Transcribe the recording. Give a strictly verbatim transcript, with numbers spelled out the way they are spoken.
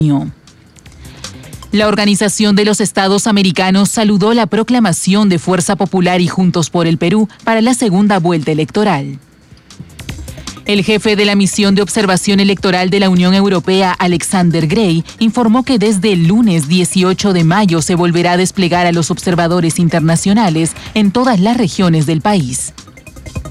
La Organización de los Estados Americanos saludó la proclamación de Fuerza Popular y Juntos por el Perú para la segunda vuelta electoral. El jefe de la misión de observación electoral de la Unión Europea, Alexander Gray, informó que desde el lunes dieciocho de mayo se volverá a desplegar a los observadores internacionales en todas las regiones del país.